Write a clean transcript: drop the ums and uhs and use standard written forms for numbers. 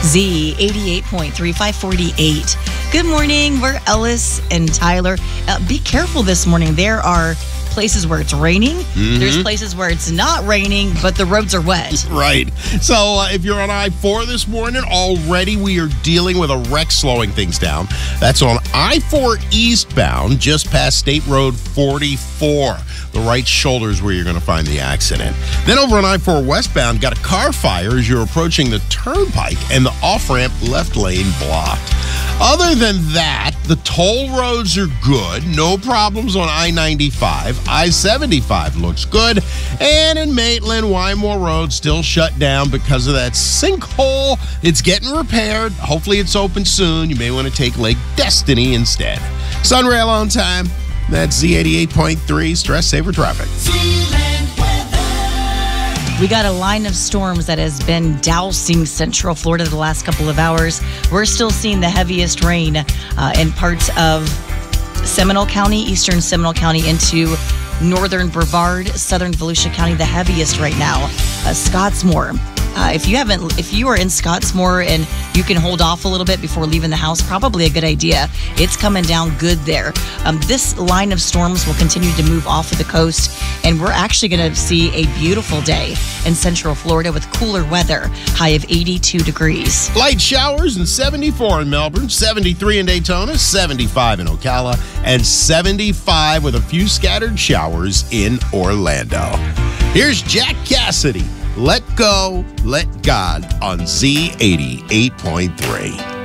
Z88.3, 548. Good morning. We're Ellis and Tyler. Be careful this morning. There are places where it's raining. There's places where it's not raining, but the roads are wet. Right. So if you're on I-4 this morning, already we are dealing with a wreck slowing things down. That's on I-4 eastbound, just past State Road 44. The right shoulder is where you're going to find the accident. Then over on I-4 westbound, got a car fire as you're approaching the turnpike and the off-ramp left lane blocked. Other than that, the toll roads are good. No problems on I-95. I-75 looks good. And in Maitland, Wymore Road still shut down because of that sinkhole. It's getting repaired. Hopefully it's open soon. You may want to take Lake Destiny instead. Sunrail on time. That's Z88.3 Stress Saver Traffic. We got a line of storms that has been dousing Central Florida the last couple of hours. We're still seeing the heaviest rain in parts of Seminole County, eastern Seminole County into northern Brevard, southern Volusia County, the heaviest right now. Scottsmore. If you are in Scottsmore and you can hold off a little bit before leaving the house, probably a good idea. It's coming down good there. This line of storms will continue to move off of the coast, and we're actually going to see a beautiful day in Central Florida with cooler weather, high of 82 degrees. Light showers and 74 in Melbourne, 73 in Daytona, 75 in Ocala, and 75 with a few scattered showers in Orlando. Here's Jack Cassidy. Let Go, Let God on Z88.3.